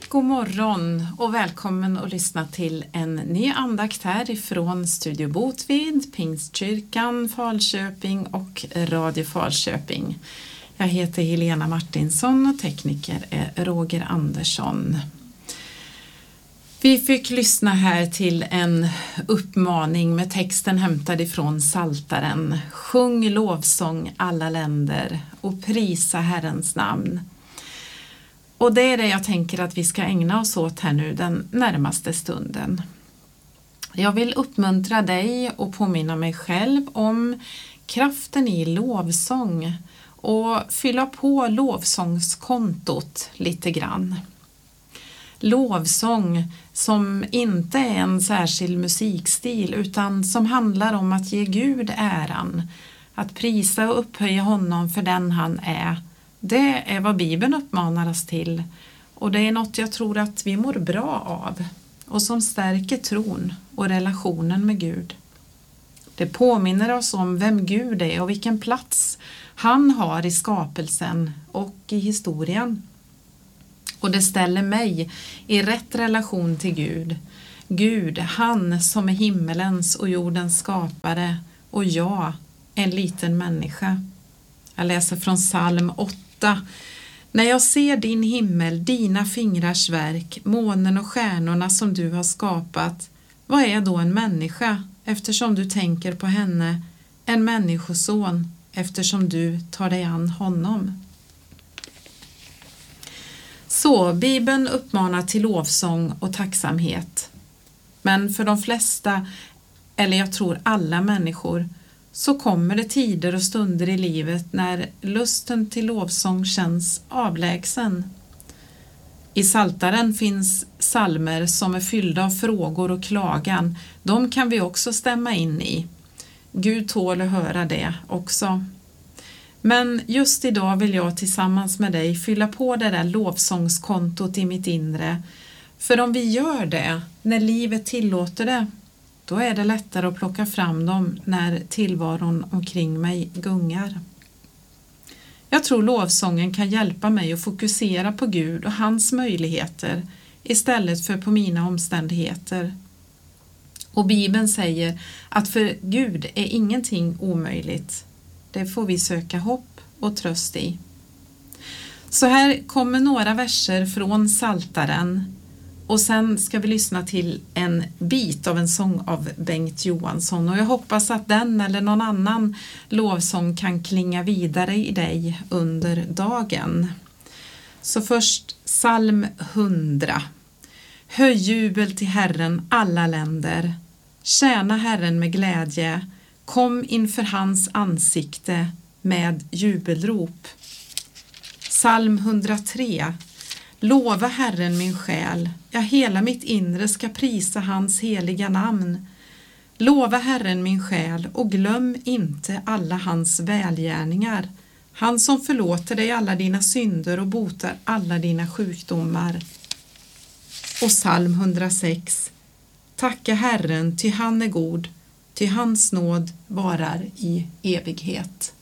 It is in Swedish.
God morgon och välkommen att lyssna till en ny andakt här ifrån Studio Botvid, Pingstkyrkan, Falköping och Radio Falköping. Jag heter Helena Martinsson och tekniker är Roger Andersson. Vi fick lyssna här till en uppmaning med texten hämtad ifrån Psaltaren. Sjung lovsång alla länder och prisa Herrens namn. Och det är det jag tänker att vi ska ägna oss åt här nu den närmaste stunden. Jag vill uppmuntra dig och påminna mig själv om kraften i lovsång och fylla på lovsångskontot lite grann. Lovsång som inte är en särskild musikstil utan som handlar om att ge Gud äran, att prisa och upphöja honom för den han är. Det är vad Bibeln uppmanar oss till och det är något jag tror att vi mår bra av och som stärker tron och relationen med Gud. Det påminner oss om vem Gud är och vilken plats han har i skapelsen och i historien. Och det ställer mig i rätt relation till Gud. Gud, han som är himmelens och jordens skapare och jag, en liten människa. Jag läser från psalm 8. När jag ser din himmel, dina fingrars verk, månen och stjärnorna som du har skapat, vad är då en människa eftersom du tänker på henne, en människoson eftersom du tar dig an honom? Så Bibeln uppmanar till lovsång och tacksamhet. Men för de flesta, eller jag tror alla människor, så kommer det tider och stunder i livet när lusten till lovsång känns avlägsen. I Psaltaren finns psalmer som är fyllda av frågor och klagan. De kan vi också stämma in i. Gud tål att höra det också. Men just idag vill jag tillsammans med dig fylla på det där lovsångskontot i mitt inre. För om vi gör det när livet tillåter det, då är det lättare att plocka fram dem när tillvaron omkring mig gungar. Jag tror lovsången kan hjälpa mig att fokusera på Gud och hans möjligheter istället för på mina omständigheter. Och Bibeln säger att för Gud är ingenting omöjligt. Det får vi söka hopp och tröst i. Så här kommer några verser från Psaltaren. Och sen ska vi lyssna till en bit av en sång av Bengt Johansson. Och jag hoppas att den eller någon annan lovsång kan klinga vidare i dig under dagen. Så först psalm 100. Höj jubel till Herren alla länder. Tjäna Herren med glädje. Kom inför hans ansikte med jubelrop. Psalm 103. Lova Herren min själ, ja hela mitt inre ska prisa hans heliga namn. Lova Herren min själ och glöm inte alla hans välgärningar. Han som förlåter dig alla dina synder och botar alla dina sjukdomar. Och psalm 106. Tacka Herren, ty han är god, ty hans nåd varar i evighet.